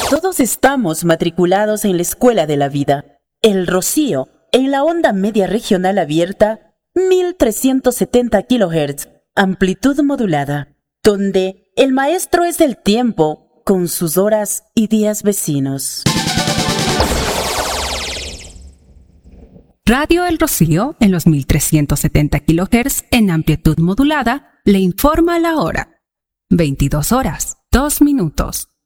Todos estamos matriculados en la escuela de la vida. El Rocío, en la onda media regional abierta, 1370 kHz, amplitud modulada, donde el maestro es el tiempo con sus horas y días vecinos. Radio El Rocío, en los 1370 kHz en amplitud modulada, le informa la hora. 22 horas, 2 minutos.